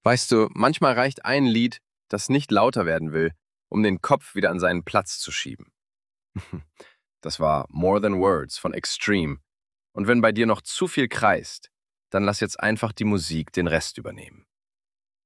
Weißt du, manchmal reicht ein Lied, das nicht lauter werden will, um den Kopf wieder an seinen Platz zu schieben. Das war More Than Words von Extreme. Und wenn bei dir noch zu viel kreist, dann lass jetzt einfach die Musik den Rest übernehmen.